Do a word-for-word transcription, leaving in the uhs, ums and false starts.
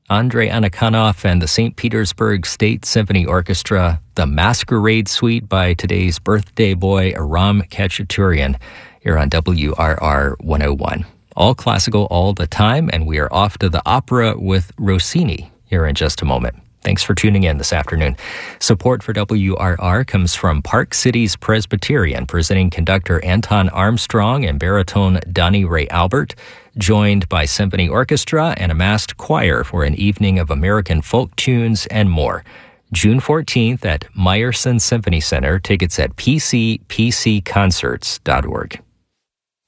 Andrei Anakanov and the Saint Petersburg State Symphony Orchestra, the Masquerade Suite by today's birthday boy, Aram Khachaturian, here on W R R one oh one. All classical all the time, and we are off to the opera with Rossini here in just a moment. Thanks for tuning in this afternoon. Support for W R R comes from Park Cities Presbyterian, presenting conductor Anton Armstrong and baritone Donnie Ray Albert, joined by symphony orchestra and a massed choir for an evening of American folk tunes and more. June fourteenth at Meyerson Symphony Center. Tickets at p c p c concerts dot org.